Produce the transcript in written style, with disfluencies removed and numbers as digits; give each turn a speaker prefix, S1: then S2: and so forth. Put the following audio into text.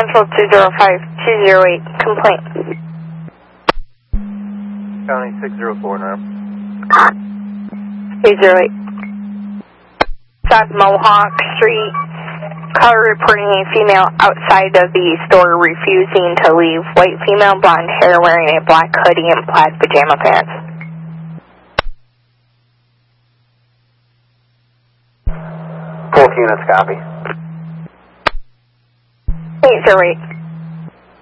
S1: Central 205-208, complaint.
S2: County 604 now.
S1: 208. South Mohawk Street. Caller reporting a female outside of the store refusing to leave. White female, blonde hair, wearing a black hoodie and plaid pajama pants.
S2: Both units copy.
S1: 808.